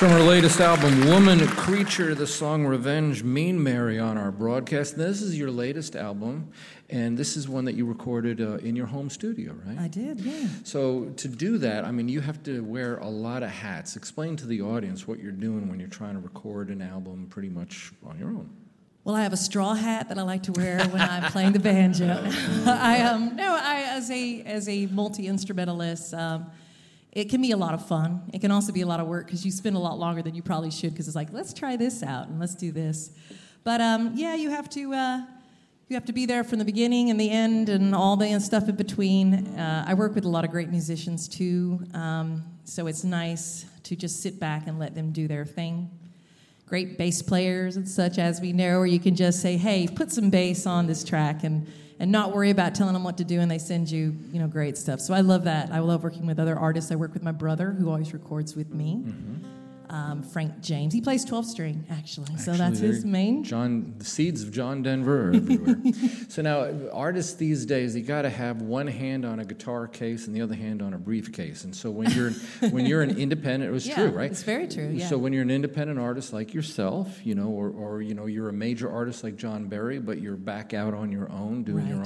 From her latest album, Woman Creature, the song Revenge, Mean Mary on our broadcast. And this is your latest album, and this is one that you recorded in your home studio, right? I did, yeah. So to do that, I mean, you have to wear a lot of hats. Explain to the audience what you're doing when you're trying to record an album pretty much on your own. Well, I have a straw hat that I like to wear when I'm playing the banjo. As a multi-instrumentalist, it can be a lot of fun. It can also be a lot of work because you spend a lot longer than you probably should because it's like, let's try this out and let's do this. But you have to be there from the beginning and the end and all the stuff in between. I work with a lot of great musicians too, so it's nice to just sit back and let them do their thing. Great bass players and such, as we know, or you can just say, hey, put some bass on this track and not worry about telling them what to do, and they send you, great stuff. So I love that. I love working with other artists. I work with my brother, who always records with me, Frank James. He plays 12-string, actually, so that's his main. The seeds of John Denver are everywhere. So now, artists these days, you got to have one hand on a guitar case and the other hand on a briefcase. And so when you're an independent, it was true, right? It's very true. Yeah. So when you're an independent artist like yourself, or you're a major artist like John Berry, but you're back out on your own doing your